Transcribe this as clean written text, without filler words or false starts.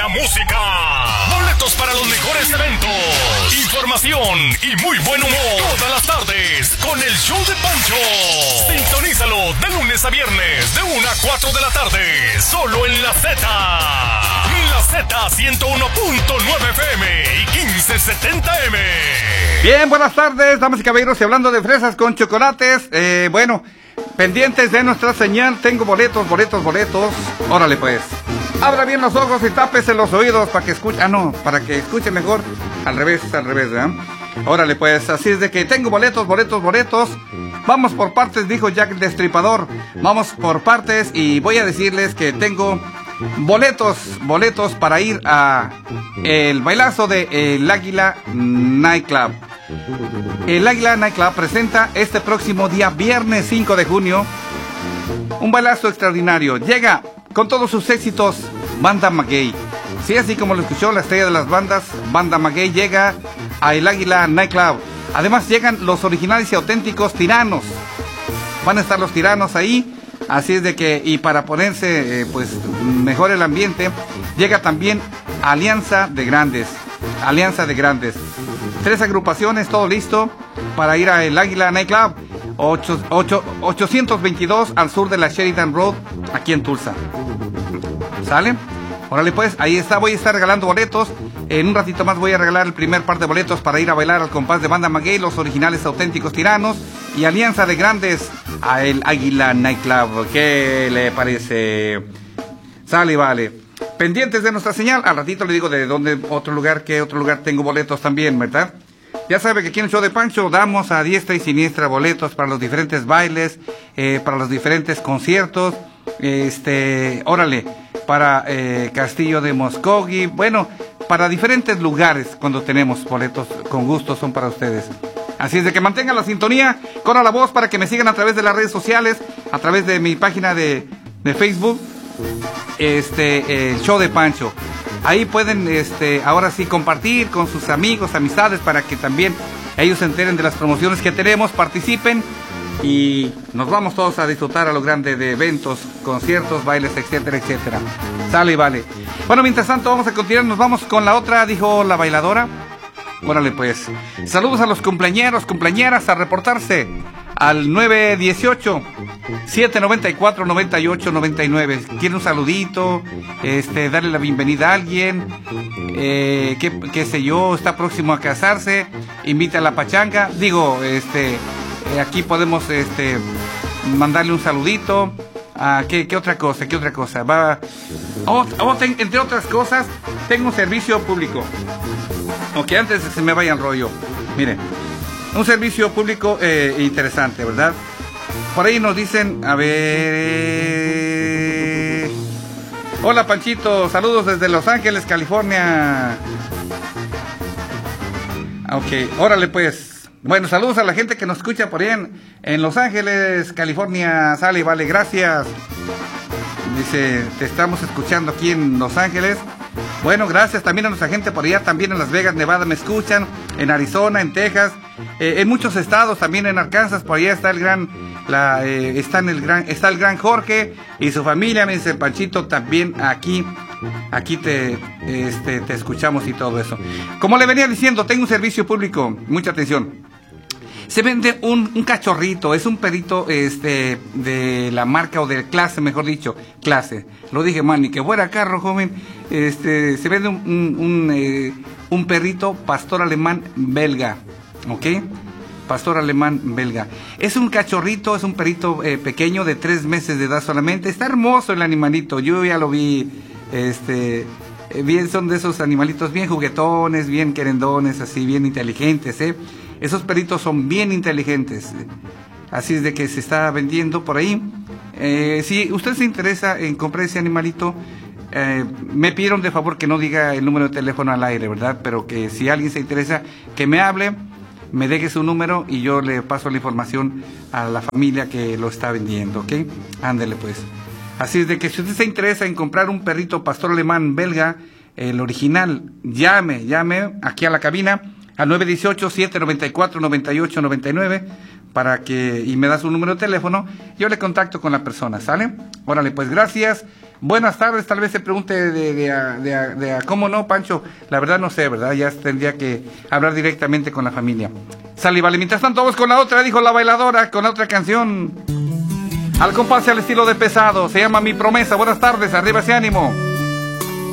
música. Boletos para los mejores eventos. Información y muy buen humor. Todas las tardes con el show de Pancho. Sintonízalo de lunes a viernes de 1 a 4 de la tarde. Solo en la Z. La Z 101.9 FM y 1570M. Bien, buenas tardes, damas y caballeros. Y hablando de fresas con chocolates, bueno, pendientes de nuestra señal, tengo boletos. Órale pues. Abra bien los ojos y tápese los oídos para que escuche. Para que escuche mejor. Al revés, ¿verdad? Órale pues, así es de que tengo boletos. Vamos por partes, dijo Jack el Destripador. Vamos por partes y voy a decirles que tengo boletos para ir a el bailazo de El Águila Nightclub. El Águila Nightclub presenta este próximo día, viernes 5 de junio, un bailazo extraordinario. Llega con todos sus éxitos Banda Maguey. Sí, así como lo escuchó, la estrella de las bandas, Banda Maguey, llega a El Águila Nightclub. Además llegan los originales y auténticos Tiranos. Van a estar los Tiranos ahí. Así es de que, y para ponerse pues mejor el ambiente, llega también Alianza de Grandes. 3 agrupaciones, todo listo para ir a El Águila Nightclub, 822 al sur de la Sheridan Road, aquí en Tulsa. ¿Sale? Órale pues, ahí está, voy a estar regalando boletos. En un ratito más voy a regalar el primer par de boletos para ir a bailar al compás de Banda Maguey, los originales auténticos Tiranos y Alianza de Grandes a El Águila Nightclub. ¿Qué le parece? Sale y vale. Pendientes de nuestra señal, al ratito le digo de dónde, qué otro lugar tengo boletos también, ¿verdad? Ya sabe que aquí en el show de Pancho damos a diestra y siniestra boletos para los diferentes bailes, para los diferentes conciertos, órale, para Castillo de Moscogui, bueno, para diferentes lugares cuando tenemos boletos, con gusto son para ustedes. Así es de que mantengan la sintonía, corra la voz para que me sigan a través de las redes sociales, a través de mi página de Facebook, el show de Pancho. Ahí pueden, ahora sí compartir con sus amigos, amistades, para que también ellos se enteren de las promociones que tenemos, participen y nos vamos todos a disfrutar a lo grande de eventos, conciertos, bailes, etcétera, etcétera. Sale y vale. Bueno, mientras tanto vamos a continuar, nos vamos con la otra, dijo la bailadora. Órale pues. Saludos a los cumpleañeros, cumpleañeras, a reportarse al 918-794-9899. ¿Quiere un saludito? Darle la bienvenida a alguien, qué sé yo, está próximo a casarse, invita a la pachanga. Digo, aquí podemos mandarle un saludito. ¿Qué otra cosa? Entre otras cosas, tengo un servicio público. Ok, antes de que se me vaya el rollo, mire, un servicio público interesante, ¿verdad? Por ahí nos dicen, a ver... Hola Panchito, saludos desde Los Ángeles, California. Ok, órale pues. Bueno, saludos a la gente que nos escucha por ahí en Los Ángeles, California. Sale, vale, gracias. Dice, te estamos escuchando aquí en Los Ángeles. Bueno, gracias también a nuestra gente por allá, también en Las Vegas, Nevada me escuchan, en Arizona, en Texas, en muchos estados, también en Arkansas, por allá está el gran Jorge y su familia. Me dice Panchito, también aquí te escuchamos y todo eso. Como le venía diciendo, tengo un servicio público, mucha atención. Se vende un cachorrito, es un perrito de la marca o de clase, mejor dicho, clase. Lo dije mal, ni que fuera carro, joven. Se vende un perrito pastor alemán belga, ¿ok? Pastor alemán belga. Es un cachorrito, es un perrito pequeño de 3 meses de edad solamente. Está hermoso el animalito, yo ya lo vi, bien, son de esos animalitos bien juguetones, bien querendones, así, bien inteligentes, Esos perritos son bien inteligentes. Así es de que se está vendiendo por ahí. Si usted se interesa en comprar ese animalito, me pidieron de favor que no diga el número de teléfono al aire, ¿verdad? Pero que si alguien se interesa, que me hable, me deje su número y yo le paso la información a la familia que lo está vendiendo, ¿ok? Ándele pues. Así es de que si usted se interesa en comprar un perrito pastor alemán belga, el original, llame aquí a la cabina al 918-794-9899 y me da su número de teléfono, yo le contacto con la persona, ¿sale? Órale, pues gracias. Buenas tardes, tal vez se pregunte de cómo no, Pancho. La verdad no sé, ¿verdad? Ya tendría que hablar directamente con la familia. Sale, vale. Mientras tanto, vamos con la otra, dijo la bailadora, con la otra canción. Al compás y al estilo de Pesado. Se llama Mi Promesa. Buenas tardes, arriba ese ánimo.